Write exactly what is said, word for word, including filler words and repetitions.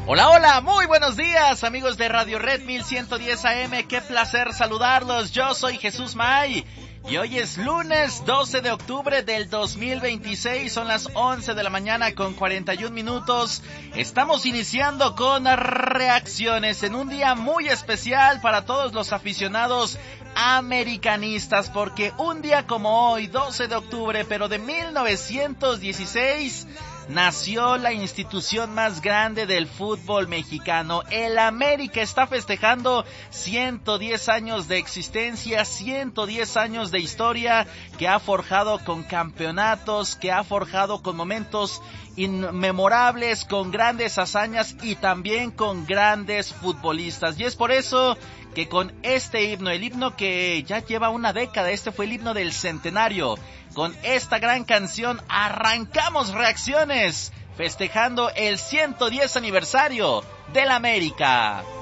Hola, hola, muy buenos días, amigos de Radio Red mil ciento diez A M, qué placer saludarlos, yo soy Jesús May, y hoy es lunes doce de octubre del dos mil veintiséis, son las once de la mañana con cuarenta y un minutos, estamos iniciando con reacciones en un día muy especial para todos los aficionados americanistas, porque un día como hoy, doce de octubre, pero de mil novecientos dieciséis, nació la institución más grande del fútbol mexicano. El América está festejando ciento diez años de existencia, ciento diez años de historia que ha forjado con campeonatos, que ha forjado con momentos inmemorables, con grandes hazañas y también con grandes futbolistas. Y es por eso que con este himno, el himno que ya lleva una década, este fue el himno del centenario, con esta gran canción arrancamos reacciones, festejando el ciento diez aniversario del América.